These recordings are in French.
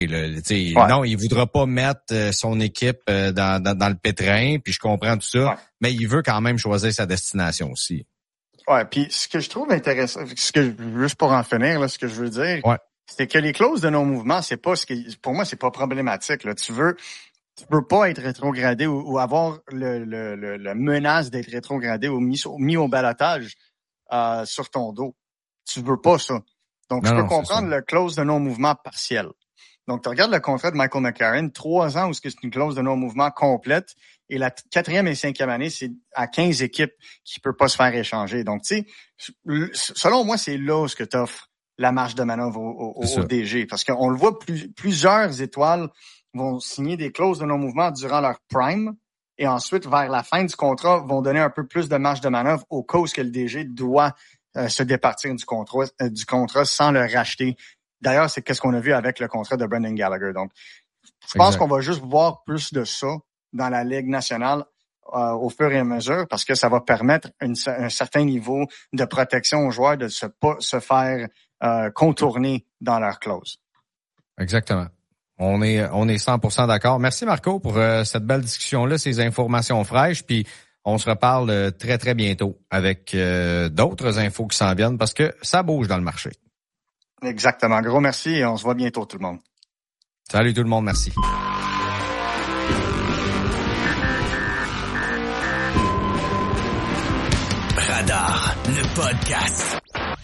Non, il voudra pas mettre son équipe dans le pétrin, puis je comprends tout ça, mais il veut quand même choisir sa destination aussi. Ouais, puis ce que je trouve intéressant, juste pour en finir, là, ce que je veux dire, c'est que les clauses de non-mouvement, c'est pas pour moi, c'est pas problématique. Là. Tu veux pas être rétrogradé ou avoir le menace d'être rétrogradé ou mis au balotage sur ton dos. Tu veux pas ça. Donc, je peux comprendre le clause de non-mouvement partiel. Donc, tu regardes le contrat de Michael McLaren, 3 ans où c'est une clause de non-mouvement complète, et la 4e et 5e année, c'est à 15 équipes qui ne peut pas se faire échanger. Donc, tu sais, selon moi, c'est là où tu offres la marge de manœuvre au DG. Parce qu'on le voit, plusieurs étoiles vont signer des clauses de non-mouvement durant leur prime, et ensuite, vers la fin du contrat, vont donner un peu plus de marge de manœuvre au cas où que le DG doit se départir du contrat sans le racheter. D'ailleurs, c'est qu'est-ce qu'on a vu avec le contrat de Brendan Gallagher. Donc, je pense qu'on va juste voir plus de ça dans la Ligue nationale au fur et à mesure parce que ça va permettre un certain niveau de protection aux joueurs de pas se faire contourner dans leurs clauses. Exactement. On est 100% d'accord. Merci Marco pour cette belle discussion-là, ces informations fraîches, puis on se reparle très, très bientôt avec d'autres infos qui s'en viennent parce que ça bouge dans le marché. Exactement. Gros merci et on se voit bientôt tout le monde. Salut tout le monde, merci. Radar, le podcast.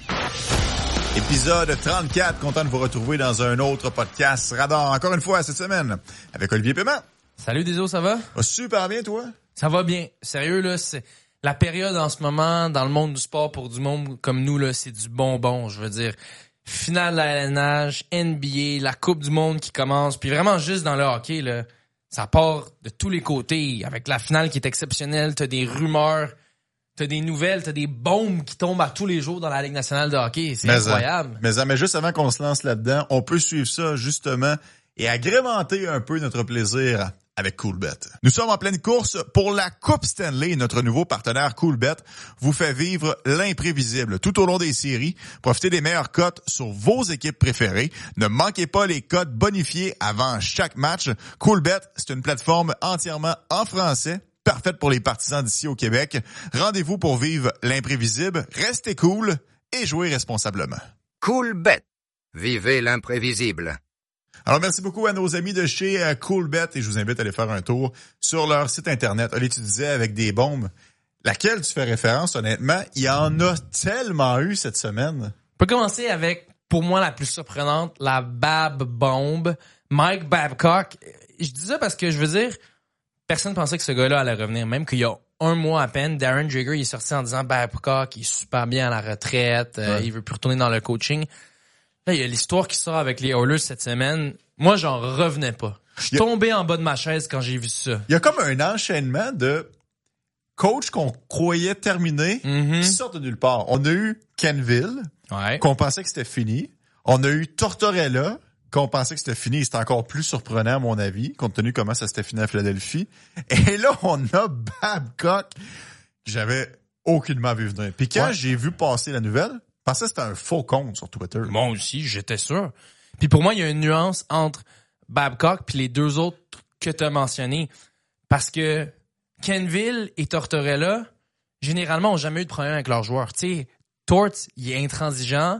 Épisode 34, content de vous retrouver dans un autre podcast Radar, encore une fois cette semaine, avec Olivier Paiement. Salut Déso, ça va? Super bien, toi? Ça va bien. Sérieux, là, c'est la période en ce moment, dans le monde du sport, pour du monde comme nous, là, c'est du bonbon, je veux dire. Finale de la LNH, NBA, la Coupe du monde qui commence, puis vraiment juste dans le hockey, là, ça part de tous les côtés, avec la finale qui est exceptionnelle, t'as des rumeurs, t'as des nouvelles, t'as des bombes qui tombent à tous les jours dans la Ligue nationale de hockey. C'est incroyable. Mais juste avant qu'on se lance là-dedans, on peut suivre ça justement et agrémenter un peu notre plaisir avec Coolbet. Nous sommes en pleine course pour la Coupe Stanley. Notre nouveau partenaire Coolbet vous fait vivre l'imprévisible tout au long des séries. Profitez des meilleures cotes sur vos équipes préférées. Ne manquez pas les cotes bonifiées avant chaque match. Coolbet, c'est une plateforme entièrement en français, parfaite pour les partisans d'ici au Québec. Rendez-vous pour vivre l'imprévisible. Restez cool et jouez responsablement. Coolbet. Vivez l'imprévisible. Alors, merci beaucoup à nos amis de chez Coolbet et je vous invite à aller faire un tour sur leur site Internet. Allez, tu disais avec des bombes. Laquelle tu fais référence, honnêtement? Il y en a tellement eu cette semaine. On peut commencer avec, pour moi, la plus surprenante, la Bab Bomb. Mike Babcock. Je dis ça parce que, je veux dire, personne pensait que ce gars-là allait revenir. Même qu'il y a 1 mois à peine, Darren Dreger il est sorti en disant Babcock, il est super bien à la retraite, il veut plus retourner dans le coaching. Là, il y a l'histoire qui sort avec les Oilers cette semaine. Moi, j'en revenais pas. Je suis tombé en bas de ma chaise quand j'ai vu ça. Il y a comme un enchaînement de coachs qu'on croyait terminés qui sortent de nulle part. On a eu Kenville, qu'on pensait que c'était fini. On a eu Tortorella, qu'on pensait que c'était fini. C'était encore plus surprenant, à mon avis, compte tenu comment ça s'était fini à Philadelphie. Et là, on a Babcock, que j'avais aucunement vu venir. Puis quand j'ai vu passer la nouvelle, je pensais que c'était un faux compte sur Twitter. Moi aussi, j'étais sûr. Puis pour moi, il y a une nuance entre Babcock puis les deux autres que tu as mentionnés. Parce que Kenville et Tortorella, généralement, ont jamais eu de problème avec leurs joueurs. Tu sais, Tort, il est intransigeant,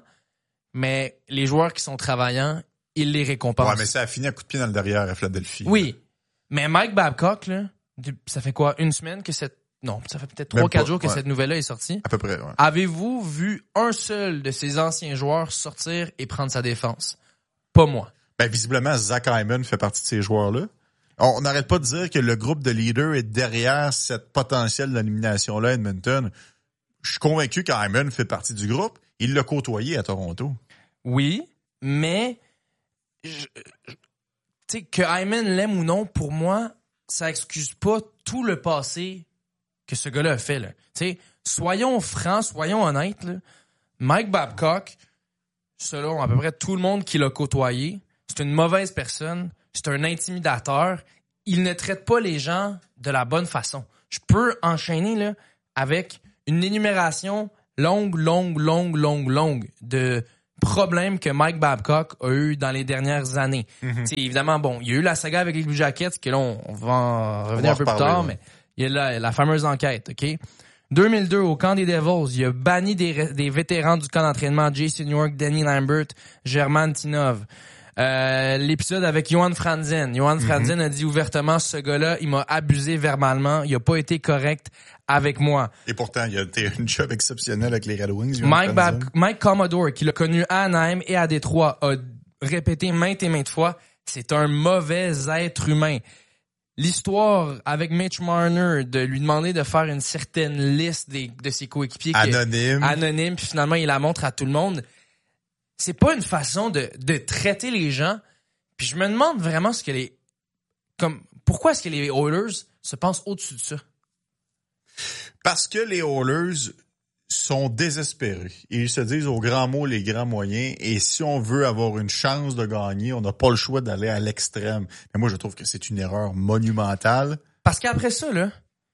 mais les joueurs qui sont travaillants, il les récompense. Ouais, mais ça a fini à coup de pied dans le derrière à Philadelphie. Oui. Mais Mike Babcock, là, ça fait quoi, une semaine que cette... Non, ça fait peut-être 3-4 jours que cette nouvelle-là est sortie. À peu près, ouais. Avez-vous vu un seul de ces anciens joueurs sortir et prendre sa défense? Pas moi. Ben, visiblement, Zach Hyman fait partie de ces joueurs-là. On n'arrête pas de dire que le groupe de leaders est derrière cette potentielle d'élimination-là à Edmonton. Je suis convaincu qu'Hyman fait partie du groupe. Il l'a côtoyé à Toronto. Oui, mais tu sais, que Hyman l'aime ou non, pour moi, ça excuse pas tout le passé que ce gars-là a fait, là. Tu sais, soyons francs, soyons honnêtes, là. Mike Babcock, selon à peu près tout le monde qui l'a côtoyé, c'est une mauvaise personne, c'est un intimidateur. Il ne traite pas les gens de la bonne façon. Je peux enchaîner, là, avec une énumération longue de problèmes que Mike Babcock a eu dans les dernières années. Évidemment, bon, il y a eu la saga avec les Blue Jackets, que là, on va en revenir un peu plus tard, mais il y a la fameuse enquête, OK? 2002, au camp des Devils, il a banni des vétérans du camp d'entraînement, Jason York, Danny Lambert, German Tinov. L'épisode avec Johan Franzen. Johan Franzen a dit ouvertement, ce gars-là, il m'a abusé verbalement, il a pas été correct avec moi. Et pourtant, il a été une job exceptionnelle avec les Red Wings. Mike Commodore, qui l'a connu à Anaheim et à Détroit, a répété maintes et maintes fois, c'est un mauvais être humain. L'histoire avec Mitch Marner de lui demander de faire une certaine liste de ses coéquipiers anonyme, puis finalement il la montre à tout le monde. C'est pas une façon de traiter les gens. Puis je me demande vraiment pourquoi est-ce que les Oilers se pensent au-dessus de ça? Parce que les Oilers sont désespérés. Ils se disent aux grands mots les grands moyens. Et si on veut avoir une chance de gagner, on n'a pas le choix d'aller à l'extrême. Mais moi, je trouve que c'est une erreur monumentale. Parce qu'après ça, là,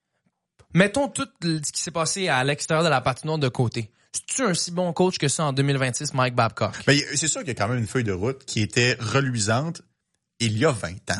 mettons tout ce qui s'est passé à l'extérieur de la patinoire de côté. C'est-tu un si bon coach que ça en 2026, Mike Babcock? Ben, c'est sûr qu'il y a quand même une feuille de route qui était reluisante il y a 20 ans.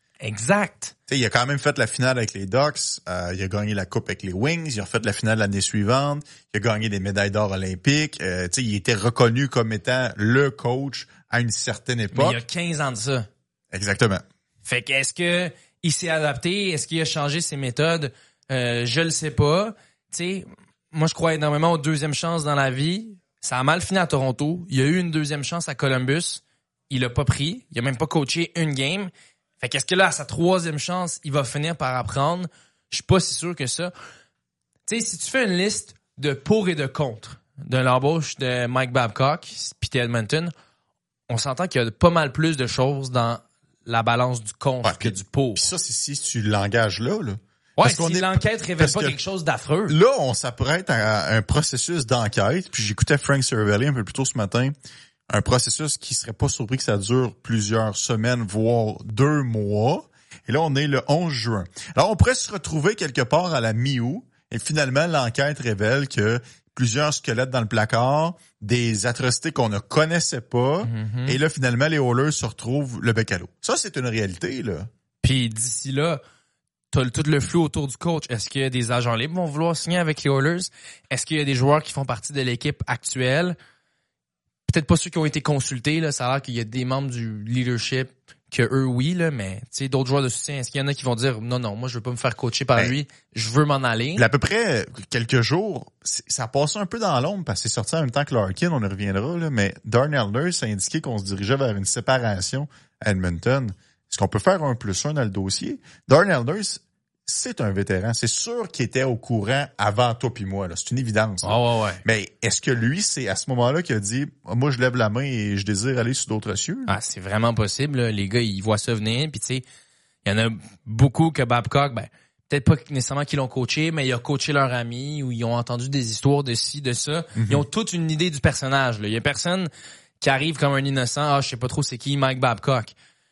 Exact. T'sais, il a quand même fait la finale avec les Ducks, il a gagné la coupe avec les Wings, il a fait la finale l'année suivante, il a gagné des médailles d'or olympiques, il était reconnu comme étant le coach à une certaine époque. Mais il y a 15 ans de ça. Exactement. Fait que est-ce que il s'est adapté, est-ce qu'il a changé ses méthodes? Je le sais pas. T'sais, moi je crois énormément aux deuxièmes chances dans la vie. Ça a mal fini à Toronto, il a eu une deuxième chance à Columbus, il l'a pas pris, il a même pas coaché une game. Fait qu'est-ce que là, à sa troisième chance, il va finir par apprendre? Je suis pas si sûr que ça. Tu sais, si tu fais une liste de pour et de contre de l'embauche de Mike Babcock puis Edmonton, on s'entend qu'il y a pas mal plus de choses dans la balance du contre que du pour. Puis ça, c'est si tu l'engages là. Ouais, si l'enquête révèle pas quelque chose d'affreux. Là, on s'apprête à un processus d'enquête. Puis j'écoutais Frank Cervelli un peu plus tôt ce matin. Un processus qui serait pas surpris que ça dure plusieurs semaines, voire 2 mois. Et là, on est le 11 juin. Alors, on pourrait se retrouver quelque part à la mi-août. Et finalement, l'enquête révèle que plusieurs squelettes dans le placard, des atrocités qu'on ne connaissait pas. Mm-hmm. Et là, finalement, les Oilers se retrouvent le bec à l'eau. Ça, c'est une réalité, là. Puis d'ici là, t'as tout le flou autour du coach. Est-ce qu'il y a des agents libres qui vont vouloir signer avec les Oilers? Est-ce qu'il y a des joueurs qui font partie de l'équipe actuelle? Peut-être pas ceux qui ont été consultés, là. Ça a l'air qu'il y a des membres du leadership que eux, oui, là, mais, tu sais, d'autres joueurs de soutien, est-ce qu'il y en a qui vont dire, non, moi, je veux pas me faire coacher par lui, je veux m'en aller? À peu près quelques jours, ça passe un peu dans l'ombre parce que c'est sorti en même temps que Larkin, on y reviendra, là, mais Darnell Nurse a indiqué qu'on se dirigeait vers une séparation à Edmonton. Est-ce qu'on peut faire un +1 dans le dossier? Darnell Nurse, c'est un vétéran. C'est sûr qu'il était au courant avant toi puis moi, là. C'est une évidence. Ouais. Mais est-ce que lui, c'est à ce moment-là qu'il a dit, moi, je lève la main et je désire aller sur d'autres cieux? Ah, c'est vraiment possible, là. Les gars, ils voient ça venir. Puis, tu sais, il y en a beaucoup que Babcock, peut-être pas nécessairement qu'ils l'ont coaché, mais il a coaché leur ami ou ils ont entendu des histoires de ci, de ça. Mm-hmm. Ils ont toute une idée du personnage, là. Il y a personne qui arrive comme un innocent. Je sais pas trop c'est qui Mike Babcock.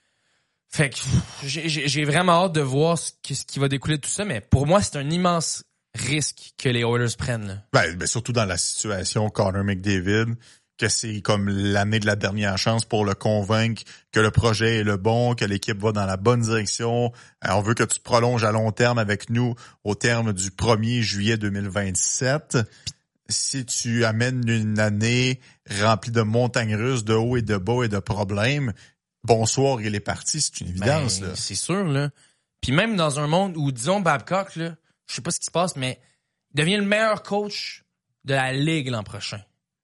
Fait que j'ai vraiment hâte de voir ce qui va découler de tout ça, mais pour moi, c'est un immense risque que les Oilers prennent, là. Ben, surtout dans la situation Connor McDavid, que c'est comme l'année de la dernière chance pour le convaincre que le projet est le bon, que l'équipe va dans la bonne direction. On veut que tu te prolonges à long terme avec nous au terme du 1er juillet 2027. Si tu amènes une année remplie de montagnes russes, de hauts et de bas et de problèmes, bonsoir, il est parti, c'est une évidence, là. C'est sûr, là. Puis même dans un monde où, disons, Babcock, là, je sais pas ce qui se passe, mais il devient le meilleur coach de la Ligue l'an prochain.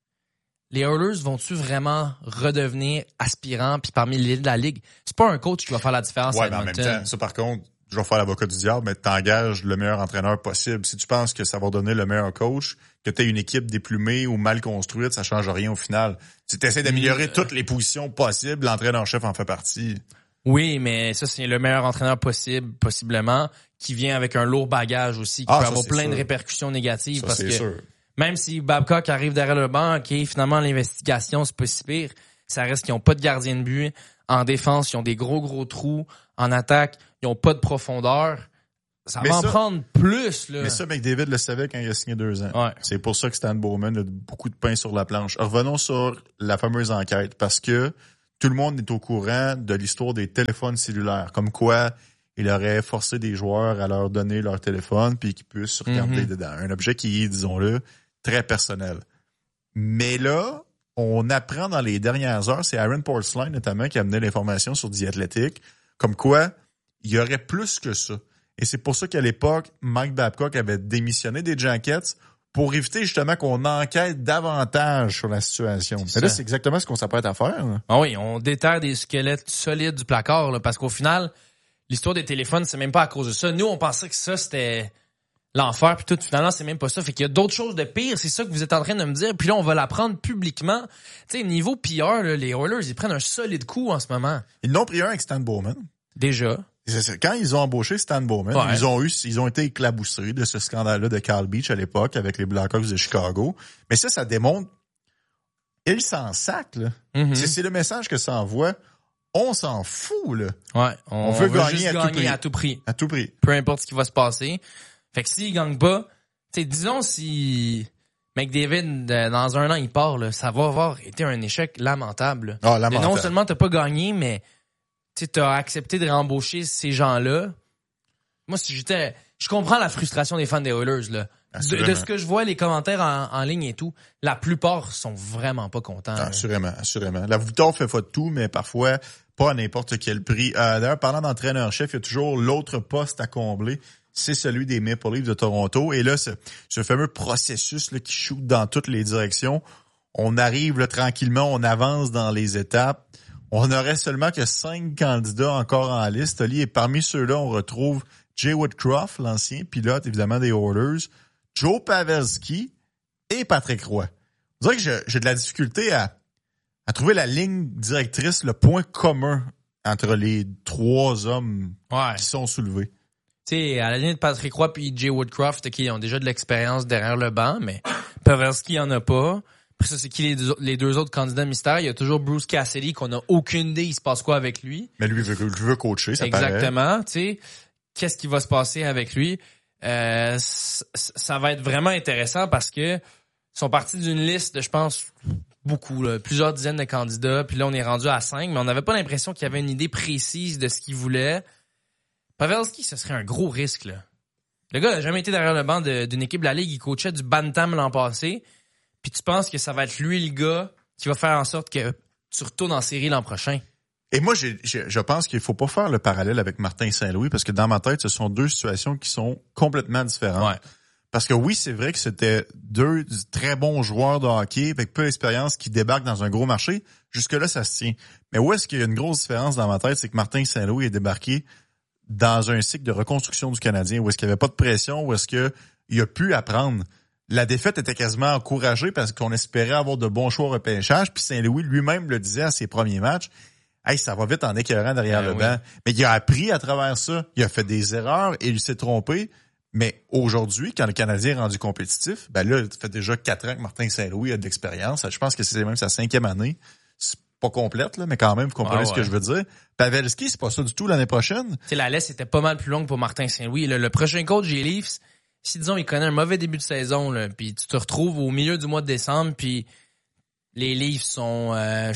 Les Oilers vont-tu vraiment redevenir aspirants puis parmi les de la Ligue? C'est pas un coach qui va faire la différence à Edmonton. Mais en même temps, ça par contre, je vais faire l'avocat du diable, mais t'engages le meilleur entraîneur possible. Si tu penses que ça va donner le meilleur coach, que t'aies une équipe déplumée ou mal construite, ça change rien au final. Si t'essaies d'améliorer toutes les positions possibles, l'entraîneur-chef en fait partie. Oui, mais ça, c'est le meilleur entraîneur possible, possiblement, qui vient avec un lourd bagage aussi, qui peut avoir plein de répercussions négatives. Ça, parce que sûr. Même si Babcock arrive derrière le banc, OK, finalement, l'investigation, c'est pas si pire, ça reste qu'ils ont pas de gardien de but. En défense, ils ont des gros trous. En attaque, ils ont pas de profondeur. Ça va en prendre plus, là. Mais ça, McDavid le savait quand il a signé 2 ans. Ouais. C'est pour ça que Stan Bowman a beaucoup de pain sur la planche. Revenons sur la fameuse enquête, parce que tout le monde est au courant de l'histoire des téléphones cellulaires. Comme quoi, il aurait forcé des joueurs à leur donner leur téléphone puis qu'ils puissent regarder dedans. Un objet qui est, disons-le, très personnel. Mais là, on apprend dans les dernières heures, c'est Aaron Portzline notamment qui a amené l'information sur The Athletic, comme quoi il y aurait plus que ça. Et c'est pour ça qu'à l'époque, Mike Babcock avait démissionné des Jackets pour éviter justement qu'on enquête davantage sur la situation. Mais là, c'est exactement ce qu'on s'apprête à faire. Là. Ah oui, on déterre des squelettes solides du placard, là, parce qu'au final, l'histoire des téléphones, c'est même pas à cause de ça. Nous, on pensait que ça, c'était l'enfer, puis tout, finalement, c'est même pas ça. Fait qu'il y a d'autres choses de pire, c'est ça que vous êtes en train de me dire. Puis là, on va l'apprendre publiquement. Tu sais, niveau PR, là, les Oilers, ils prennent un solide coup en ce moment. Ils n'ont pris un avec Stan Bowman. Déjà. Quand ils ont embauché Stan Bowman, ils ont été éclaboussés de ce scandale-là de Carl Beach à l'époque avec les Blackhawks de Chicago. Mais ça démontre, ils s'en sacent, là. C'est le message que ça envoie. On s'en fout, là. Ouais. On veut gagner à tout prix. À tout prix. Peu importe ce qui va se passer. Fait que s'ils gagnent pas, tu sais, disons si McDavid, dans 1 an, il part, là, ça va avoir été un échec lamentable. Ah, lamentable. Non seulement t'as pas gagné, mais tu as accepté de réembaucher ces gens-là. Moi, je comprends la frustration des fans des Oilers, là. De ce que je vois, les commentaires en ligne et tout, la plupart sont vraiment pas contents. Assurément. La victoire fait de tout, mais parfois pas à n'importe quel prix. D'ailleurs, parlant d'entraîneur-chef, il y a toujours l'autre poste à combler. C'est celui des Maple Leafs de Toronto. Et là, ce fameux processus là, qui shoot dans toutes les directions, on arrive là, tranquillement, on avance dans les étapes. On aurait seulement que 5 candidats encore en liste, et parmi ceux-là, on retrouve Jay Woodcroft, l'ancien pilote, évidemment, des Oilers, Joe Pavelski et Patrick Roy. On dirait que j'ai de la difficulté à trouver la ligne directrice, le point commun entre les 3 hommes qui sont soulevés. Tu sais, à la ligne de Patrick Roy puis Jay Woodcroft, qui ont déjà de l'expérience derrière le banc, mais Pavelski en a pas. Après ça, c'est qui les 2 autres candidats mystères? Il y a toujours Bruce Cassidy qu'on n'a aucune idée il se passe quoi avec lui. Mais lui veut coacher, ça Exactement, tu sais. Qu'est-ce qui va se passer avec lui? Ça va être vraiment intéressant parce que ils sont partis d'une liste de, je pense, beaucoup, là, plusieurs dizaines de candidats. Puis là, on est rendu à 5, mais on n'avait pas l'impression qu'il y avait une idée précise de ce qu'il voulait. Pavelski, ce serait un gros risque, là. Le gars n'a jamais été derrière le banc d'une équipe de la Ligue. Il coachait du Bantam l'an passé. Puis tu penses que ça va être lui, le gars, qui va faire en sorte que tu retournes en série l'an prochain. Et moi, je pense qu'il faut pas faire le parallèle avec Martin Saint-Louis parce que dans ma tête, ce sont 2 situations qui sont complètement différentes. Ouais. Parce que oui, c'est vrai que c'était 2 très bons joueurs de hockey avec peu d'expérience qui débarquent dans un gros marché. Jusque-là, ça se tient. Mais où est-ce qu'il y a une grosse différence dans ma tête, c'est que Martin Saint-Louis est débarqué dans un cycle de reconstruction du Canadien où est-ce qu'il n'y avait pas de pression, où est-ce qu'il a pu apprendre. La défaite était quasiment encouragée parce qu'on espérait avoir de bons choix au repêchage. Puis Saint-Louis lui-même le disait à ses premiers matchs. Hey, ça va vite en écœurant derrière le banc. Mais il a appris à travers ça. Il a fait des erreurs et il s'est trompé. Mais aujourd'hui, quand le Canadien est rendu compétitif, ben là, ça fait déjà 4 ans que Martin Saint-Louis a de l'expérience. Je pense que c'est même sa 5e année. C'est pas complète, là, mais quand même, vous comprenez ce que je veux dire. Pavelski, c'est pas ça du tout l'année prochaine. Tu sais, la laisse était pas mal plus longue pour Martin Saint-Louis. Le prochain coach des Leafs, si, disons, il connaît un mauvais début de saison, là, puis tu te retrouves au milieu du mois de décembre, puis les Leafs sont,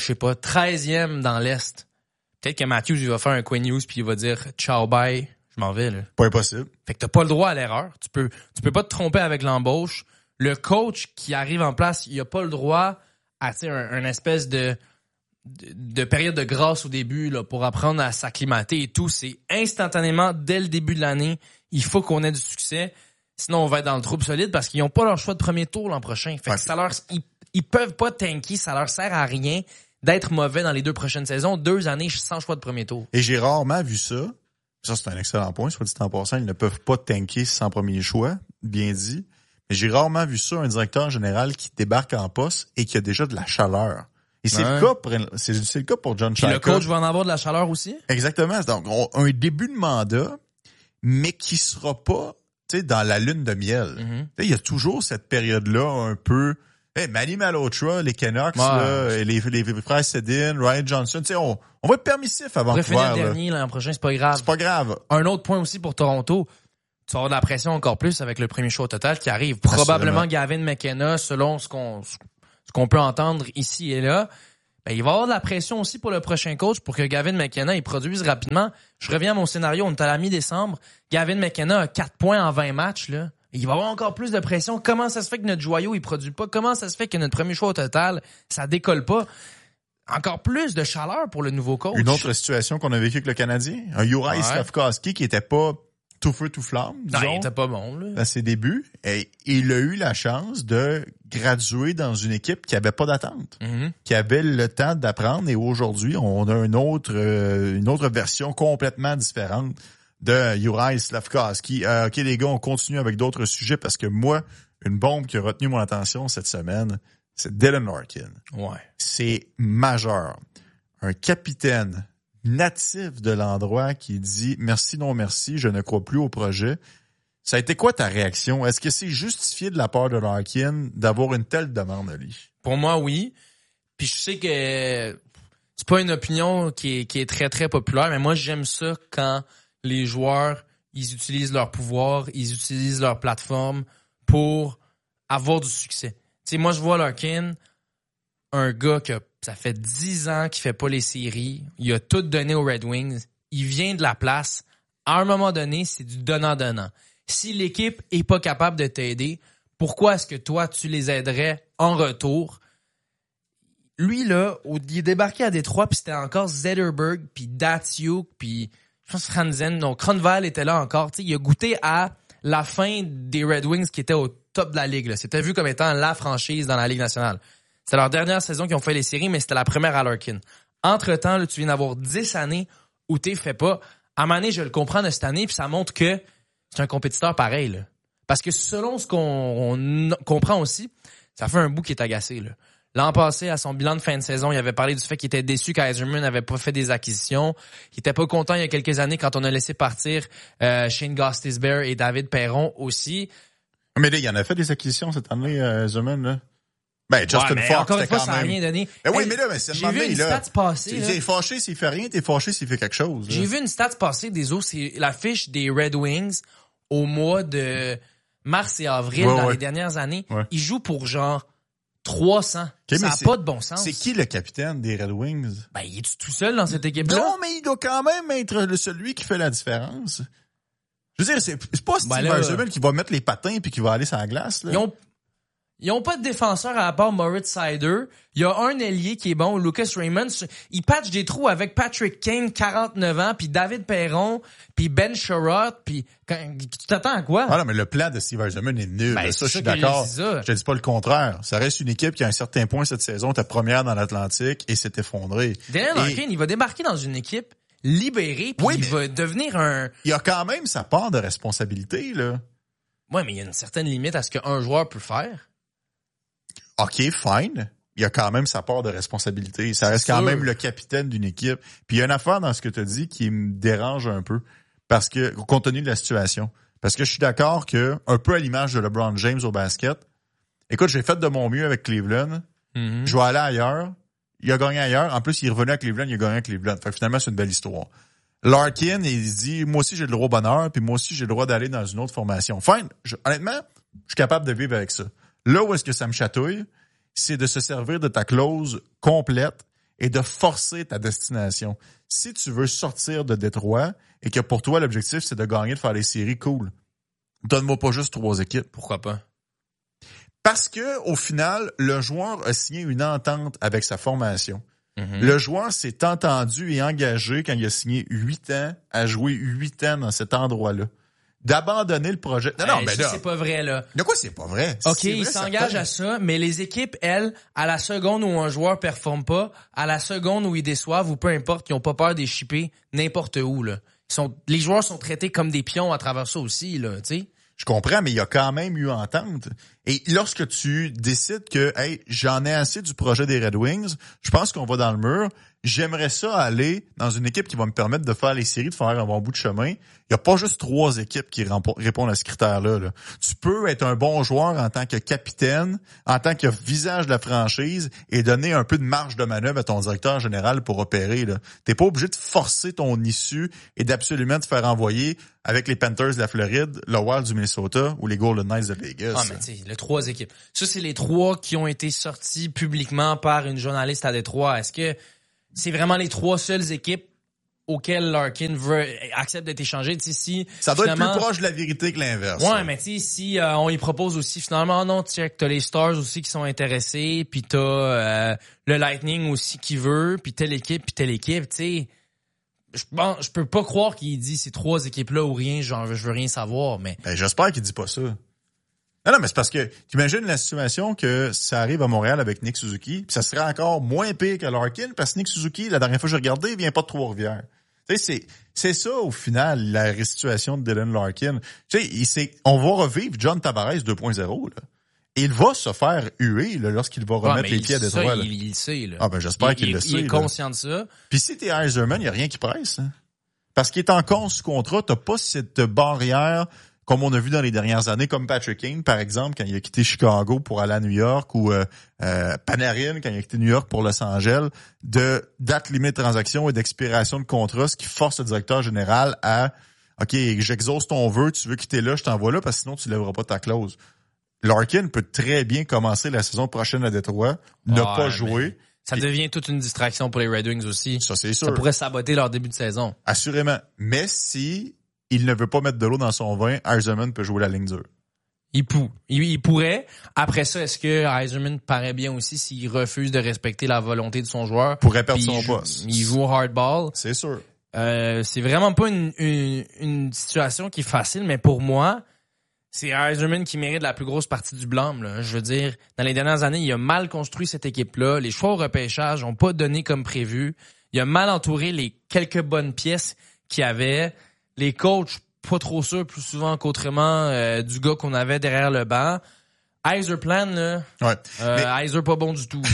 13e dans l'Est. Peut-être que Matthews, il va faire un Quinn Hughes, puis il va dire « Ciao, bye, je m'en vais. » là. Pas impossible. Fait que t'as pas le droit à l'erreur. Tu peux pas te tromper avec l'embauche. Le coach qui arrive en place, il a pas le droit à, tu sais, un espèce de période de grâce au début, là, pour apprendre à s'acclimater et tout. C'est instantanément, dès le début de l'année, il faut qu'on ait du succès. Sinon, on va être dans le trouble solide parce qu'ils n'ont pas leur choix de premier tour l'an prochain. Fait que ils peuvent pas tanker, ça leur sert à rien d'être mauvais dans les 2 prochaines saisons. 2 années sans choix de premier tour. Et j'ai rarement vu ça. Ça, c'est un excellent point. Soit dit en passant, ils ne peuvent pas tanker sans premier choix. Bien dit. Mais j'ai rarement vu ça, un directeur général qui débarque en poste et qui a déjà de la chaleur. Et c'est le cas pour John Chayka. Le coach va en avoir de la chaleur aussi? Exactement. Donc, un début de mandat, mais qui sera pas, tu sais, dans la lune de miel. Mm-hmm. Il y a toujours cette période-là un peu... Manny Malhotra, les Canucks, là, et les frères Sedin, Ryan Johnson, tu sais, on va être permissif avant de finir le dernier l'an prochain, c'est pas grave. C'est pas grave. Un autre point aussi pour Toronto. tu vas avoir de la pression encore plus avec le premier choix au total qui arrive. Probablement Gavin McKenna, selon ce qu'on peut entendre ici et là. Ben, il va y avoir de la pression aussi pour le prochain coach pour que Gavin McKenna il produise rapidement. Je reviens à mon scénario, on est à la mi-décembre. Gavin McKenna a 4 points en 20 matchs, là. Il va y avoir encore plus de pression. Comment ça se fait que notre joyau, il produit pas? Comment ça se fait que notre premier choix au total, ça décolle pas? Encore plus de chaleur pour le nouveau coach. Une autre situation qu'on a vécue avec le Canadien. Un Juraj Slafkovský qui était pas tout feu, tout flamme, disons. Non, il était pas bon, là. À ses débuts. Et il a eu la chance de graduer dans une équipe qui avait pas d'attente. Qui avait le temps d'apprendre. Et aujourd'hui, on a une autre version complètement différente de Juraj Slafkovský. OK, les gars, on continue avec d'autres sujets parce que moi, une bombe qui a retenu mon attention cette semaine, c'est Dylan Larkin. Ouais. C'est majeur. Un capitaine natif de l'endroit qui dit « Merci, non merci, je ne crois plus au projet ». Ça a été quoi ta réaction? Est-ce que c'est justifié de la part de Larkin d'avoir une telle demande, Ali? Pour moi, oui. Puis je sais que c'est pas une opinion qui est très, très populaire, mais moi, j'aime ça quand les joueurs, ils utilisent leur pouvoir, ils utilisent leur plateforme pour avoir du succès. Tu sais, moi, je vois Larkin, un gars que ça fait 10 ans qu'il fait pas les séries. Il a tout donné aux Red Wings. Il vient de la place. À un moment donné, c'est du donnant-donnant. Si l'équipe est pas capable de t'aider, pourquoi est-ce que toi, tu les aiderais en retour? Lui, là, il est débarqué à Détroit, puis c'était encore Zetterberg, puis Datsyuk, puis je pense Hansen. Donc, Cronval était là encore. Tu sais, il a goûté à la fin des Red Wings qui étaient au top de la Ligue, là. C'était vu comme étant la franchise dans la Ligue nationale. C'était leur dernière saison qu'ils ont fait les séries, mais c'était la première à Larkin. Entre-temps, là, tu viens d'avoir 10 années où t'es fait pas. À un moment donné, je le comprends de cette année, puis ça montre que c'est un compétiteur pareil, là. Parce que selon ce qu'on comprend aussi, ça fait un bout qu'il est agacé, là. L'an passé, à son bilan de fin de saison, il avait parlé du fait qu'il était déçu qu'Yzerman n'avait pas fait des acquisitions. Il était pas content il y a quelques années quand on a laissé partir Shane Gostisbehere et David Perron aussi. Mais là, il en a fait des acquisitions cette année, Yzerman, là. Ben, Justin Fox, encore une fois, ça n'a rien donné. Oui, mais là, c'est j'ai vu une stat passer. T'es fâché s'il fait rien, t'es fâché s'il fait quelque chose. J'ai vu une stat passer des autres, c'est la fiche des Red Wings au mois de mars et avril dans les dernières années. Ouais. Ils jouent pour genre 300. Okay, ça n'a pas de bon sens. C'est qui le capitaine des Red Wings? Ben, il est tout seul dans cette équipe-là? Non, mais il doit quand même être celui qui fait la différence. Je veux dire, c'est pas Steve Yzerman qui va mettre les patins puis qui va aller sur la glace, là. Ils ont pas de défenseur à part Moritz Seider. Il y a un ailier qui est bon, Lucas Raymond. Il patch des trous avec Patrick Kane, 49 ans, puis David Perron, puis Ben Sherratt, puis tu t'attends à quoi? Ah non, mais le plan de Steve Yzerman est nul. Ben, ça, je suis d'accord. Je te dis pas le contraire. Ça reste une équipe qui, à un certain point cette saison, était première dans l'Atlantique et s'est effondrée. Dylan Larkin, il va débarquer dans une équipe libérée, puis il va devenir un... Il a quand même sa part de responsabilité, là. Ouais, mais il y a une certaine limite à ce qu'un joueur peut faire. OK, fine. Il y a quand même sa part de responsabilité. Ça reste quand même le capitaine d'une équipe. Puis il y a une affaire dans ce que tu as dit qui me dérange un peu. Parce que, compte tenu de la situation. Parce que je suis d'accord que, un peu à l'image de LeBron James au basket, écoute, j'ai fait de mon mieux avec Cleveland. Mm-hmm. Je vais aller ailleurs. Il a gagné ailleurs. En plus, il est revenu à Cleveland, il a gagné à Cleveland. Fait que finalement, c'est une belle histoire. Larkin, il dit, moi aussi, j'ai le droit au bonheur, puis moi aussi, j'ai le droit d'aller dans une autre formation. Fine. Honnêtement, je suis capable de vivre avec ça. Là où est-ce que ça me chatouille, c'est de se servir de ta clause complète et de forcer ta destination. Si tu veux sortir de Détroit et que pour toi, l'objectif, c'est de gagner, de faire les séries, cool. Donne-moi pas juste 3 équipes. Pourquoi pas? Parce que, au final, le joueur a signé une entente avec sa formation. Mm-hmm. Le joueur s'est entendu et engagé quand il a signé 8 ans à jouer 8 ans dans cet endroit-là. D'abandonner le projet. Non, mais là, c'est pas vrai, là. De quoi c'est pas vrai? OK, il s'engage à ça, mais les équipes, elles, à la seconde où un joueur performe pas, à la seconde où ils déçoivent, ou peu importe, ils ont pas peur de shipper n'importe où, là. Les joueurs sont traités comme des pions à travers ça aussi, là, tu sais. Je comprends, mais il y a quand même eu entente. Et lorsque tu décides que, hey, j'en ai assez du projet des Red Wings, je pense qu'on va dans le mur, j'aimerais ça aller dans une équipe qui va me permettre de faire les séries, de faire un bon bout de chemin. Il n'y a pas juste 3 équipes qui répondent à ce critère-là. Là. Tu peux être un bon joueur en tant que capitaine, en tant que visage de la franchise et donner un peu de marge de manœuvre à ton directeur général pour opérer. T'es pas obligé de forcer ton issue et d'absolument te faire envoyer avec les Panthers de la Floride, le Wild du Minnesota ou les Golden Knights de Vegas. Ah, mais tu sais, les 3 équipes. Ça, c'est les 3 qui ont été sortis publiquement par une journaliste à Détroit. Est-ce que c'est vraiment les 3 seules équipes auxquelles Larkin accepte d'être échangé? Tu sais, si ça doit être plus proche de la vérité que l'inverse. Ouais, mais tu sais, si on y propose aussi finalement, non, check, t'as les Stars aussi qui sont intéressés, puis t'as le Lightning aussi qui veut, puis telle équipe, tu sais. Je peux pas croire qu'il dit ces 3 équipes-là ou rien, genre je veux rien savoir, mais... Ben, j'espère qu'il dit pas ça. Non, mais c'est parce que t'imagines la situation que ça arrive à Montréal avec Nick Suzuki, puis ça serait encore moins pire que Larkin, parce que Nick Suzuki, la dernière fois que j'ai regardé, il vient pas de Trois-Rivières. Tu sais, c'est ça au final, la situation de Dylan Larkin. Tu sais, on va revivre John Tavares 2.0, là. Il va se faire huer là, lorsqu'il va remettre les pieds à Détroit. Il le sait. Là. Ah ben j'espère qu'il le sait. Il est conscient de ça. Puis si t'es Yzerman, il n'y a rien qui presse. Hein. Parce qu'il est encore sous contrat, t'as pas cette barrière comme on a vu dans les dernières années, comme Patrick Kane, par exemple, quand il a quitté Chicago pour aller à New York, ou Panarin, quand il a quitté New York pour Los Angeles, de date limite de transaction et d'expiration de contrat, ce qui force le directeur général à « OK, j'exauce ton vœu, tu veux quitter là, je t'envoie là, parce que sinon tu lèveras pas ta clause. » Larkin peut très bien commencer la saison prochaine à Détroit, ne pas jouer. Ça devient toute une distraction pour les Red Wings aussi. Ça, c'est sûr. Ça pourrait saboter leur début de saison. Assurément. Mais si il ne veut pas mettre de l'eau dans son vin, Yzerman peut jouer la ligne dure. Il pourrait. Après ça, est-ce que Yzerman paraît bien aussi s'il refuse de respecter la volonté de son joueur? Pourrait perdre son poste. Il joue au hardball. C'est sûr. C'est vraiment pas une situation qui est facile, mais pour moi, c'est Yzerman qui mérite la plus grosse partie du blâme. Là. Je veux dire, dans les dernières années, il a mal construit cette équipe-là. Les choix au repêchage n'ont pas donné comme prévu. Il a mal entouré les quelques bonnes pièces qu'il y avait. Les coachs, pas trop sûrs, plus souvent qu'autrement, du gars qu'on avait derrière le banc. Yzerplan, là. Ouais. Yzer pas bon du tout.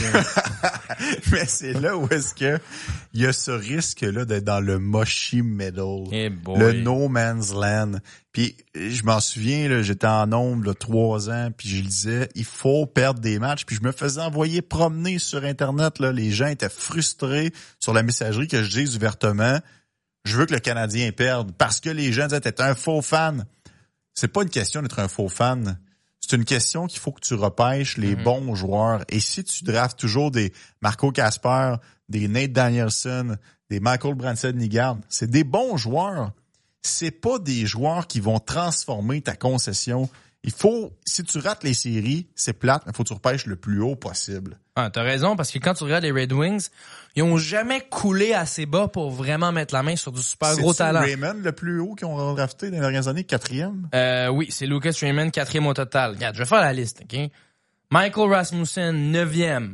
Mais c'est là où est-ce que il y a ce risque-là d'être dans le mushy middle. Le no man's land. Puis, je m'en souviens, là, j'étais en nombre, là, 3 ans, puis je le disais, il faut perdre des matchs. Puis je me faisais envoyer promener sur Internet, là. Les gens étaient frustrés sur la messagerie que je dise ouvertement. Je veux que le Canadien perde. Parce que les gens disaient, t'es un faux fan. C'est pas une question d'être un faux fan. C'est une question qu'il faut que tu repêches les bons joueurs. Et si tu draftes toujours des Marco Kasper, des Nate Danielson, des Michael Branson-Nygaard, c'est des bons joueurs. C'est pas des joueurs qui vont transformer ta concession. Il faut, si tu rates les séries, c'est plate, mais il faut que tu repêches le plus haut possible. Ah, t'as raison, parce que quand tu regardes les Red Wings, ils ont jamais coulé assez bas pour vraiment mettre la main sur du super gros talent. C'est Raymond le plus haut qu'ils ont drafté dans les dernières années, 4e? Oui, c'est Lucas Raymond, 4e au total. Regarde, je vais faire la liste, OK? Michael Rasmussen, 9e.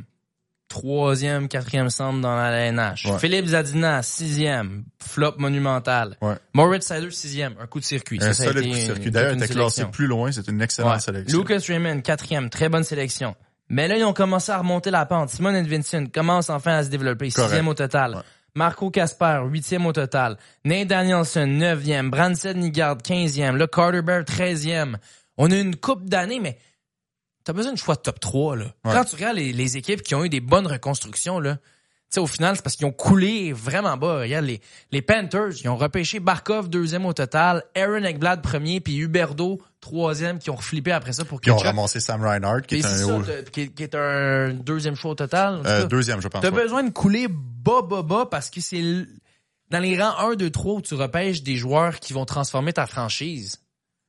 3e, 4e centre dans la LNH. Ouais. Philippe Zadina, 6e. Flop monumental. Ouais. Moritz Seider, 6e. Un coup de circuit. Un solide coup de circuit. D'ailleurs, il était classé plus loin. C'est une excellente sélection. Lucas Raymond, 4e. Très bonne sélection. Mais là, ils ont commencé à remonter la pente. Simon Edvinsson commence enfin à se développer. 6e au total. Ouais. Marco Kasper, 8e au total. Nate Danielson, 9e. Branson-Nygaard, 15e. Le Carter Bear, 13e. On a une coupe d'années, mais t'as besoin de choix de top 3, là. Ouais. Quand tu regardes les équipes qui ont eu des bonnes reconstructions, là, tu sais, au final, c'est parce qu'ils ont coulé vraiment bas. Regarde, les Panthers, ils ont repêché Barkov, 2e au total, Aaron Ekblad, 1er, puis Huberdeau, 3e, qui ont reflippé après ça pour Ils ont ramassé Sam Reinhart, qui est un 2e choix au total. 2e, je pense. T'as besoin de couler bas, parce que c'est dans les rangs 1, 2, 3 où tu repêches des joueurs qui vont transformer ta franchise.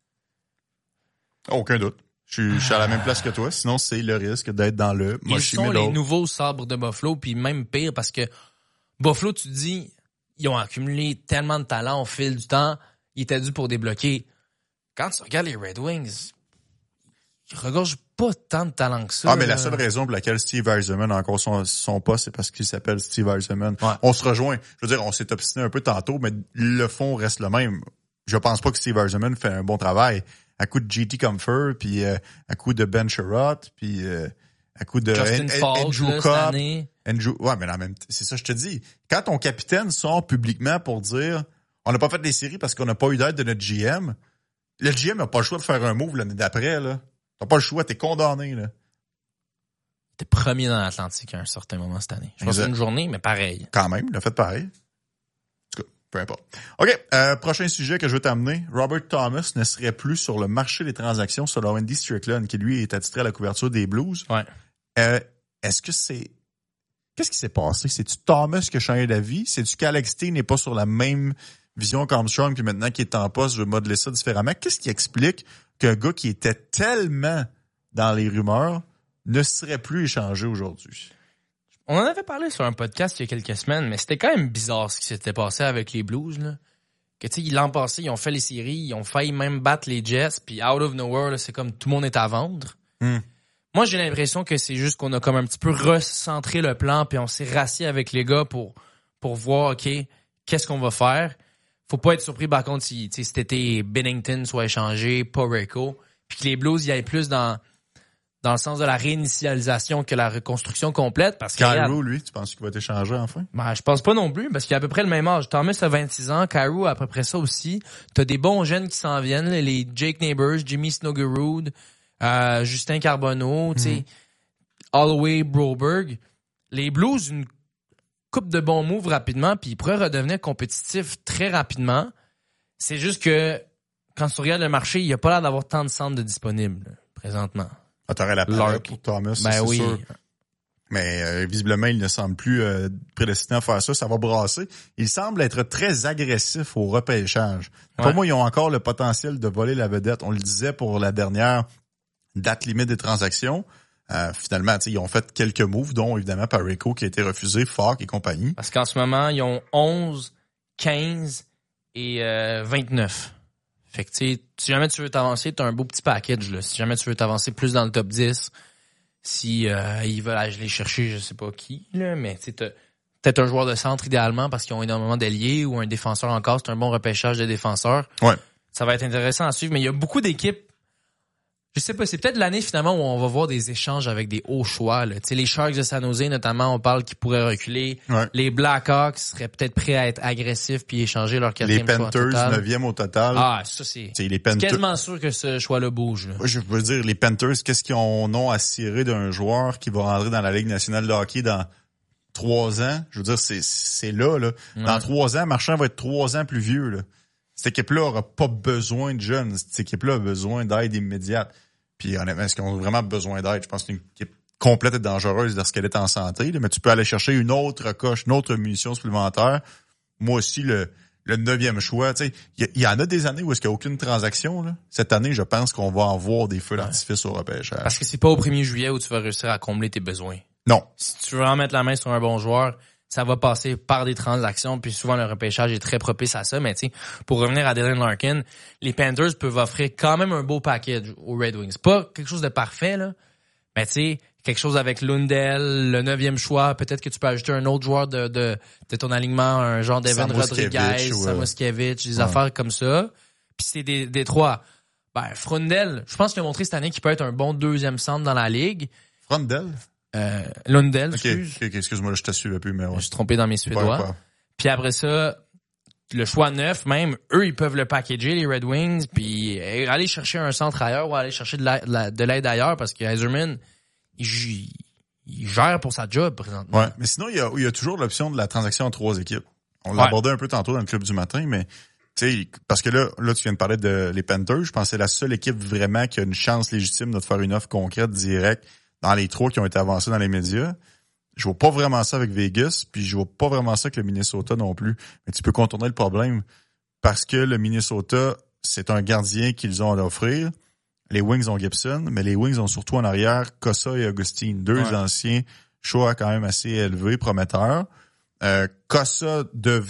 Aucun doute. Je suis à la même place que toi, sinon c'est le risque d'être dans le mushy middle. Ils sont les nouveaux sabres de Buffalo, puis même pire parce que Buffalo, tu te dis, ils ont accumulé tellement de talent au fil du temps, ils étaient dû pour débloquer. Quand tu regardes les Red Wings, ils regorgent pas tant de talent que ça. Ah, mais la seule raison pour laquelle Steve Yzerman a encore son poste, c'est parce qu'il s'appelle Steve Yzerman. Ouais. On se rejoint. Je veux dire, on s'est obstiné un peu tantôt, mais le fond reste le même. Je pense pas que Steve Yzerman fait un bon travail. à coup de GT Comfort, puis à coup de Ben Sherratt, puis à coup de Andrew Cobb. Ouais, mais en même temps, c'est ça que je te dis. Quand ton capitaine sort publiquement pour dire on n'a pas fait les séries parce qu'on n'a pas eu d'aide de notre GM, le GM n'a pas le choix de faire un move l'année d'après, là. T'as pas le choix, t'es condamné, là. T'es premier dans l'Atlantique à un certain moment cette année. Je pense que c'est une journée, mais pareil. Quand même, il a fait pareil. En tout cas, peu importe. OK, prochain sujet que je veux t'amener. Robert Thomas ne serait plus sur le marché des transactions selon Andy Strickland, qui lui est attitré à la couverture des Blues. Ouais. Est-ce que c'est... Qu'est-ce qui s'est passé? C'est-tu Thomas qui a changé d'avis? C'est-tu qu'Alex T n'est pas sur la même vision qu'Armstrong, puis maintenant qu'il est en poste, je vais modeler ça différemment? Qu'est-ce qui explique qu'un gars qui était tellement dans les rumeurs ne serait plus échangé aujourd'hui? On en avait parlé sur un podcast il y a quelques semaines, mais c'était quand même bizarre ce qui s'était passé avec les Blues, là. Que, tu sais, l'an passé, ils ont fait les séries, ils ont failli même battre les Jets, puis out of nowhere, là, c'est comme tout le monde est à vendre. Moi, j'ai l'impression que c'est juste qu'on a comme un petit peu recentré le plan, puis on s'est rassis avec les gars pour voir, OK, qu'est-ce qu'on va faire. Faut pas être surpris, par contre, si cet été Binnington soit échangé, pas Rico, puis que les Blues y aillent plus dans le sens de la réinitialisation que la reconstruction complète. Parce que Kyrou, lui, tu penses qu'il va être échangé enfin? Ben, je pense pas non plus, parce qu'il a à peu près le même âge. Thomas a 26 ans, Kyrou a à peu près ça aussi. T'as des bons jeunes qui s'en viennent, là, les Jake Neighbors, Jimmy Snuggerud, Justin Carbonneau, tu sais, Holloway, Broberg. Les Blues, une coupe de bons moves rapidement, puis ils pourraient redevenir compétitifs très rapidement. C'est juste que quand tu regardes le marché, il n'y a pas l'air d'avoir tant de centres de disponibles là, présentement. Ah, t'aurais la palette pour Thomas, ben c'est oui. sûr. Mais visiblement, il ne semble plus prédestiné à faire ça. Ça va brasser. Il semble être très agressif au repêchage. Ouais. Pour moi, ils ont encore le potentiel de voler la vedette. On le disait pour la dernière date limite des transactions. Finalement, ils ont fait quelques moves, dont évidemment Parayko qui a été refusé, Falk et compagnie. Parce qu'en ce moment, ils ont 11, 15 et 29. Fait que si jamais tu veux t'avancer, t'as un beau petit package, là. Si jamais tu veux t'avancer plus dans le top 10, si ils veulent aller chercher, je sais pas qui, là, mais t'as peut-être un joueur de centre idéalement parce qu'ils ont énormément d'ailiers ou un défenseur encore, c'est un bon repêchage de défenseurs. Ouais. Ça va être intéressant à suivre, mais il y a beaucoup d'équipes. Je sais pas, c'est peut-être l'année finalement où on va voir des échanges avec des hauts choix. Tu sais, les Sharks de San Jose, notamment, on parle qu'ils pourraient reculer. Ouais. Les Blackhawks seraient peut-être prêts à être agressifs puis échanger leur 4e choix. Les Panthers, 9e au total. Ah, ça c'est quasiment sûr que ce choix-là bouge. Là. Je veux dire, les Panthers, qu'est-ce qu'ils ont à cirer d'un joueur qui va rentrer dans la Ligue nationale de hockey dans 3 ans? Je veux dire, c'est là. Ouais. Dans 3 ans, Marchand va être 3 ans plus vieux. Là. Cette équipe-là aura pas besoin de jeunes. Cette équipe-là a besoin d'aide immédiate. Puis honnêtement, est-ce qu'ils ont vraiment besoin d'aide? Je pense que c'est une équipe complète et dangereuse lorsqu'elle est en santé. Là, mais tu peux aller chercher une autre coche, une autre munition supplémentaire. Moi aussi, le 9e choix. Tu sais, il y en a des années où est-ce qu'il n'y a aucune transaction. Là. Cette année, je pense qu'on va avoir des feux d'artifice au repêchage. Parce que c'est pas au 1er juillet où tu vas réussir à combler tes besoins. Non. Si tu veux en mettre la main sur un bon joueur, ça va passer par des transactions, puis souvent le repêchage est très propice à ça. Mais tu sais, pour revenir à Dylan Larkin, les Panthers peuvent offrir quand même un beau package aux Red Wings. Pas quelque chose de parfait, là, mais tu sais, quelque chose avec Lundell, le 9e choix, peut-être que tu peux ajouter un autre joueur de ton alignement, un genre d'Evan Rodriguez, Samoskevich, des affaires comme ça. Puis c'est des 3. Ben, Frundell, je pense qu'il a montré cette année qu'il peut être un bon 2e centre dans la ligue. Frundell? Lundell, excuse-moi, je t'assure plus, mais ouais. Je suis trompé dans mes Suédois. Puis après ça, le choix 9, même, eux, ils peuvent le packager, les Red Wings, puis aller chercher un centre ailleurs ou aller chercher de l'aide ailleurs parce que Yzerman, il gère pour sa job présentement. Ouais, mais sinon, il y a toujours l'option de la transaction en 3 équipes. On l'a abordé un peu tantôt dans le club du matin, mais tu sais, parce que là, tu viens de parler de les Panthers, je pense que c'est la seule équipe vraiment qui a une chance légitime de te faire une offre concrète, directe, dans les 3 qui ont été avancés dans les médias. Je vois pas vraiment ça avec Vegas, puis je vois pas vraiment ça avec le Minnesota non plus. Mais tu peux contourner le problème parce que le Minnesota, c'est un gardien qu'ils ont à offrir. Les Wings ont Gibson, mais les Wings ont surtout en arrière Cossa et Augustine, 2 anciens choix quand même assez élevés, prometteurs. Cossa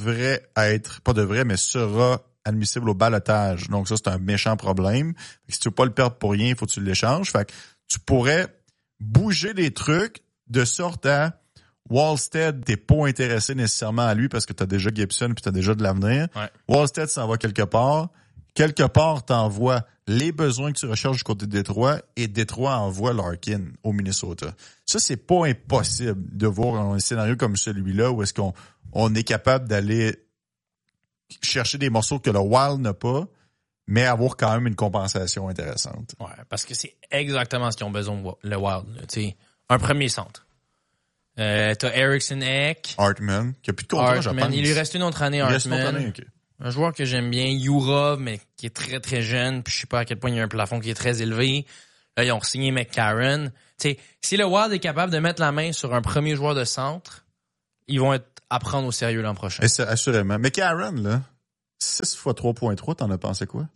mais sera admissible au balotage. Donc ça, c'est un méchant problème. Si tu veux pas le perdre pour rien, il faut que tu l'échanges. Fait que tu pourrais bouger les trucs de sorte à Wallstead, t'es pas intéressé nécessairement à lui parce que t'as déjà Gibson puis t'as déjà de l'avenir. Ouais. Wallstead s'en va quelque part. Quelque part, t'envoies les besoins que tu recherches du côté de Détroit et Détroit envoie Larkin au Minnesota. Ça, c'est pas impossible de voir un scénario comme celui-là où est-ce qu'on est capable d'aller chercher des morceaux que le Wild n'a pas, mais avoir quand même une compensation intéressante. Ouais, parce que c'est exactement ce qu'ils ont besoin, le Wild. Tu sais, un premier centre. T'as Eriksson Ek. Hartman, qui a plus de contrat, je pense. Il lui reste une autre année, Hartman. Il reste une autre année, OK. Un joueur que j'aime bien, Yurov, mais qui est très, très jeune. Puis je sais pas à quel point il y a un plafond qui est très élevé. Là, ils ont signé McCarron. Tu sais, si le Wild est capable de mettre la main sur un premier joueur de centre, ils vont être à prendre au sérieux l'an prochain. Et assurément. McCarron, là, 6 fois 3.3, t'en as pensé quoi?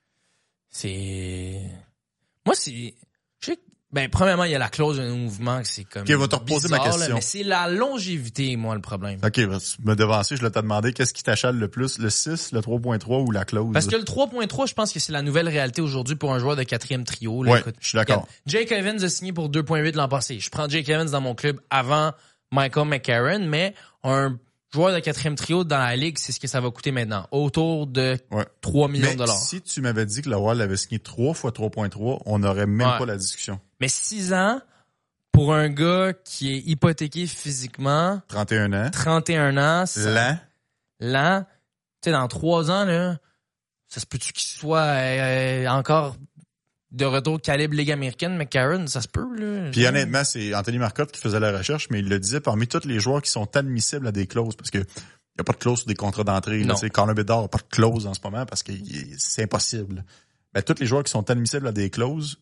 Moi, c'est... premièrement, il y a la clause de mouvement que c'est comme... OK, va te reposer ma question. Là, mais c'est la longévité, moi, le problème. OK, tu me devancer, je l'ai demandé, qu'est-ce qui t'achale le plus, le 6, le 3.3 ou la clause? Parce que le 3.3, je pense que c'est la nouvelle réalité aujourd'hui pour un joueur de 4e trio. Là, ouais, écoute, je suis d'accord. Jake Evans a signé pour 2.8 l'an passé. Je prends Jake Evans dans mon club avant Michael McCarron, mais un joueur de 4e trio dans la ligue, c'est ce que ça va coûter maintenant. Autour de 3 millions de dollars. Si tu m'avais dit que le Wild avait signé 3 fois 3.3, on n'aurait même pas la discussion. Mais 6 ans, pour un gars qui est hypothéqué physiquement. 31 ans. 31 ans. Lent. Tu sais, dans 3 ans, là, ça se peut-tu qu'il soit encore de retour calibre Ligue américaine, McCarron, ça se peut, là. Puis honnêtement, c'est Anthony Marcotte qui faisait la recherche, mais il le disait parmi tous les joueurs qui sont admissibles à des clauses, parce que il y a pas de clause sur des contrats d'entrée. Tu sais, Connor Bedard n'a pas de clause en ce moment parce que c'est impossible. Mais tous les joueurs qui sont admissibles à des clauses,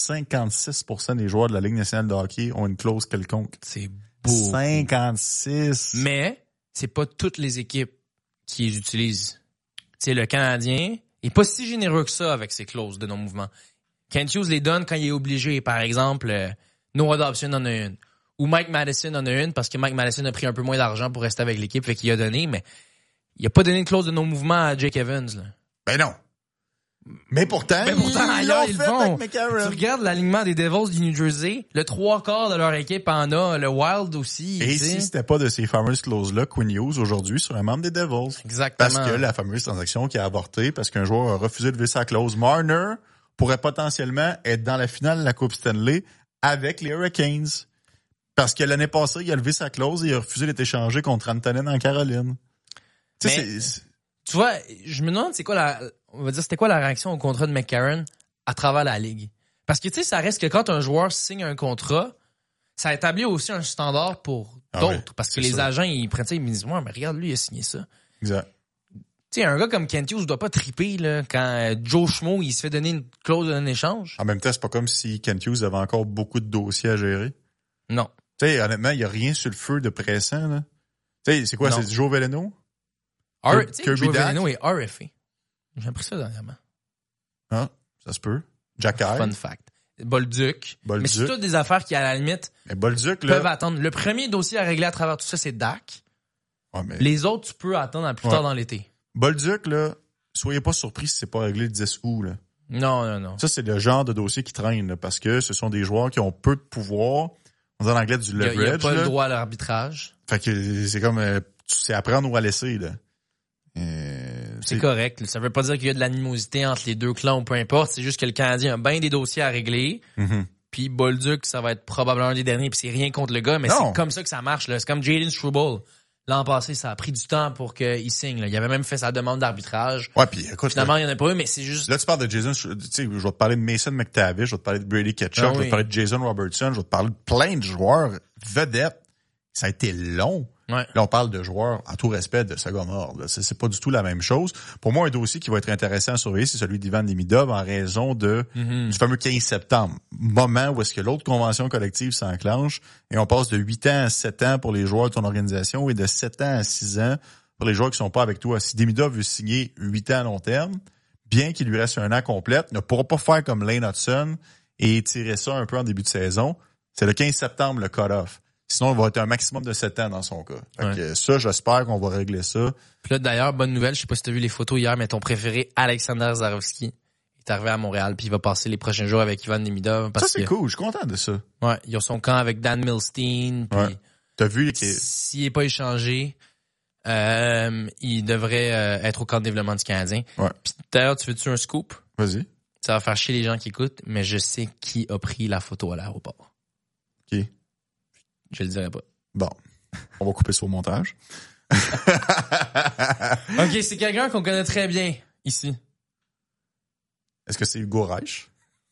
56% des joueurs de la Ligue nationale de hockey ont une clause quelconque. C'est beau. 56. Mais c'est pas toutes les équipes qui les utilisent. C'est le Canadien est pas si généreux que ça avec ses clauses de non-mouvement. Kent Hughes les donne quand il est obligé. Par exemple, Noah Dobson en a une. Ou Mike Madison en a une parce que Mike Madison a pris un peu moins d'argent pour rester avec l'équipe, fait qu'il a donné, mais il a pas donné de clause de non-mouvement à Jake Evans, là. Ben non. Mais pourtant ailleurs, ils le font. Tu Tu regardes l'alignement des Devils du New Jersey, le 3/4 de leur équipe en a, le Wild aussi. Et si c'était pas de ces fameuses clauses-là, Quinn Hughes aujourd'hui serait un membre des Devils. Exactement. Parce que la fameuse transaction qui a avorté parce qu'un joueur a refusé de lever sa clause. Marner pourrait potentiellement être dans la finale de la Coupe Stanley avec les Hurricanes. Parce que l'année passée, il a levé sa clause et il a refusé d'être échangé contre Rantanen en Caroline. Tu vois, je me demande c'était quoi la réaction au contrat de McCarron à travers la ligue. Parce que tu sais, ça reste que quand un joueur signe un contrat, ça établit aussi un standard pour d'autres. Oui, parce que les agents, ils prennent ça, ils me disent, ouais, mais regarde, lui, il a signé ça. Exact. Tu sais, un gars comme Kent Hughes doit pas triper, là, quand Joe Schmo, il se fait donner une clause d'un échange. En même temps, c'est pas comme si Kent Hughes avait encore beaucoup de dossiers à gérer. Non. Tu sais, honnêtement, il y a rien sur le feu de pressant, là. Tu sais, c'est quoi, c'est Joe Veleno? Joe Veleno est RFA. J'ai appris ça dernièrement. Ah, ça se peut. Jack Eye. Fun fact. Bolduc. Mais c'est toutes des affaires qui, à la limite, peuvent attendre. Le premier dossier à régler à travers tout ça, c'est Dak. Ouais, mais... Les autres, tu peux attendre à plus tard dans l'été. Bolduc, là, soyez pas surpris si c'est pas réglé le 10 août, là. Non. Ça, c'est le genre de dossier qui traîne, là, parce que ce sont des joueurs qui ont peu de pouvoir. On dit en anglais du leverage. Il n'y a pas le droit à l'arbitrage. Fait que c'est comme, c'est à prendre ou à laisser, là. C'est correct. Ça veut pas dire qu'il y a de l'animosité entre les deux clans ou peu importe. C'est juste que le Canadien a bien des dossiers à régler. Mm-hmm. Puis Bolduc, ça va être probablement un des derniers. Puis c'est rien contre le gars, mais c'est comme ça que ça marche, là. C'est comme Jalen Struble. L'an passé, ça a pris du temps pour qu'il signe, là. Il avait même fait sa demande d'arbitrage. Ouais, puis écoute. Finalement, il n'y en a pas eu, mais c'est juste... Là, tu parles de Jason, tu sais, je vais te parler de Mason McTavish, je vais te parler de Brady Ketchuk, je vais te parler de Jason Robertson, je vais te parler de plein de joueurs vedettes. Ça a été long. Ouais. Là, on parle de joueurs, en tout respect, de second ordre. C'est pas du tout la même chose. Pour moi, un dossier qui va être intéressant à surveiller, c'est celui d'Ivan Demidov en raison du fameux 15 septembre. Moment où est-ce que l'autre convention collective s'enclenche et on passe de 8 ans à 7 ans pour les joueurs de ton organisation et de 7 ans à 6 ans pour les joueurs qui sont pas avec toi. Si Demidov veut signer 8 ans à long terme, bien qu'il lui reste un an complète, ne pourra pas faire comme Lane Hudson et tirer ça un peu en début de saison. C'est le 15 septembre le cut-off. Sinon, il va être un maximum de 7 ans dans son cas. Fait que ça, j'espère qu'on va régler ça. Puis là, d'ailleurs, bonne nouvelle, je sais pas si tu as vu les photos hier, mais ton préféré, Alexander Zarovski, est arrivé à Montréal, puis il va passer les prochains jours avec Ivan Demidov. Ça, c'est cool, je suis content de ça. Ouais, ils ont son camp avec Dan Milstein, puis t'as vu s'il est pas échangé, il devrait être au camp de développement du Canadien. Ouais. Puis d'ailleurs, tu veux-tu un scoop? Vas-y. Ça va faire chier les gens qui écoutent, mais je sais qui a pris la photo à l'aéroport. Qui? Je le dirai pas. Bon. On va couper ça au montage. OK, c'est quelqu'un qu'on connaît très bien ici. Est-ce que c'est Hugo Reich?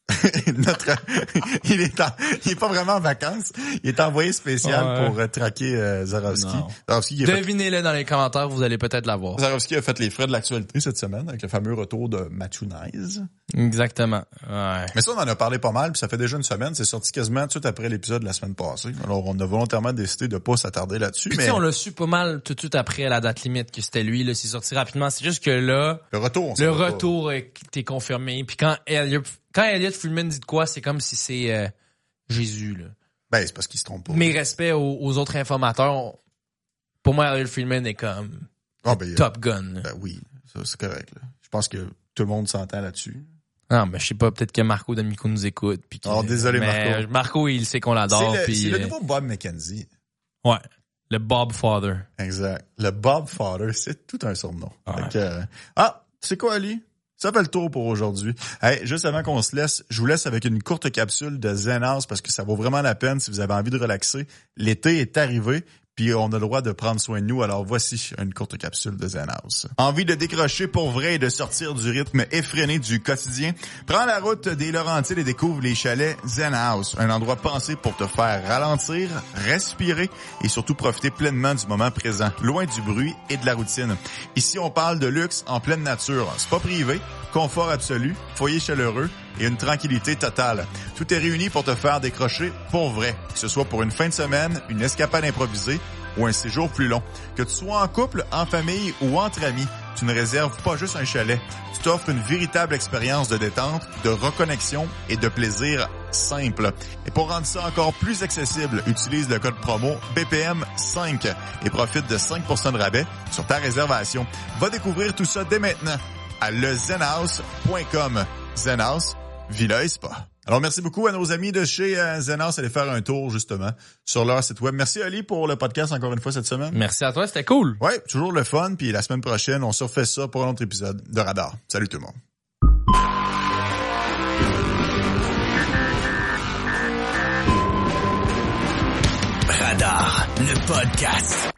Il est pas vraiment en vacances. Il est envoyé spécial pour traquer Zarowski. Devinez-le dans les commentaires, vous allez peut-être l'avoir. Zarowski a fait les frais de l'actualité cette semaine avec le fameux retour de Matunize. Exactement. Ouais. Mais ça, on en a parlé pas mal, puis ça fait déjà une semaine. C'est sorti quasiment tout de suite après l'épisode de la semaine passée. Alors, on a volontairement décidé de pas s'attarder là-dessus. Puis on l'a su pas mal tout de suite après la date limite que c'était lui. Là, c'est sorti rapidement. C'est juste que là, le retour était confirmé. Puis quand Elliot Friedman dit de quoi, c'est comme si c'est Jésus. Là. Ben, c'est parce qu'il se trompe pas. Mes respects aux autres informateurs. Pour moi, Elliot Friedman est comme Top Gun. Ben oui, ça c'est correct. Là. Je pense que tout le monde s'entend là-dessus. Non, mais je sais pas, peut-être que Marco D'Amico nous écoute. Puis désolé Marco. Marco, il sait qu'on l'adore. C'est le nouveau Bob McKenzie. Ouais, le Bob Father. Exact. Le Bob Father, c'est tout un surnom. Ouais. C'est quoi, Ali? Ça fait le tour pour aujourd'hui. Hey, juste avant qu'on se laisse, je vous laisse avec une courte capsule de Zen House parce que ça vaut vraiment la peine si vous avez envie de relaxer. L'été est arrivé. Puis on a le droit de prendre soin de nous, alors voici une courte capsule de Zen House. Envie de décrocher pour vrai et de sortir du rythme effréné du quotidien? Prends la route des Laurentides et découvre les chalets Zen House, un endroit pensé pour te faire ralentir, respirer et surtout profiter pleinement du moment présent, loin du bruit et de la routine. Ici, on parle de luxe en pleine nature. C'est pas privé, confort absolu, foyer chaleureux et une tranquillité totale. Tout est réuni pour te faire décrocher pour vrai, que ce soit pour une fin de semaine, une escapade improvisée ou un séjour plus long. Que tu sois en couple, en famille ou entre amis, tu ne réserves pas juste un chalet. Tu t'offres une véritable expérience de détente, de reconnexion et de plaisir simple. Et pour rendre ça encore plus accessible, utilise le code promo BPM5 et profite de 5% de rabais sur ta réservation. Va découvrir tout ça dès maintenant à lezenhouse.com. Zen House, Villa et Spa. Alors, merci beaucoup à nos amis de chez Zen House. Allez faire un tour, justement, sur leur site web. Merci, Ali, pour le podcast encore une fois cette semaine. Merci à toi, c'était cool. Ouais, toujours le fun. Puis la semaine prochaine, on se refait ça pour un autre épisode de Radar. Salut tout le monde. Radar, le podcast.